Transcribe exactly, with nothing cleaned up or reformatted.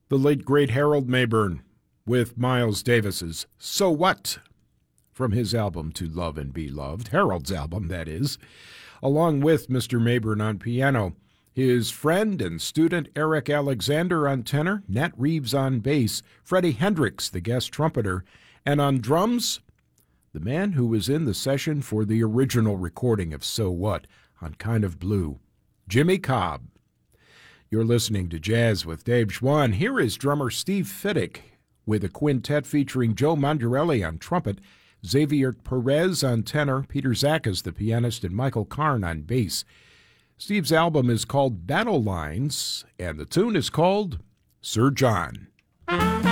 The late, great Harold Mayburn with Miles Davis's So What? From his album To Love and Be Loved, Harold's album, that is, along with Mister Mayburn on piano, his friend and student Eric Alexander on tenor, Nat Reeves on bass, Freddie Hendricks, the guest trumpeter, and on drums, the man who was in the session for the original recording of So What on Kind of Blue, Jimmy Cobb. You're listening to Jazz with Dave Schwann. Here is drummer Steve Fiddick with a quintet featuring Joe Mandarelli on trumpet, Xavier Perez on tenor, Peter Zakas the pianist, and Michael Karn on bass. Steve's album is called Battle Lines, and the tune is called Sir John.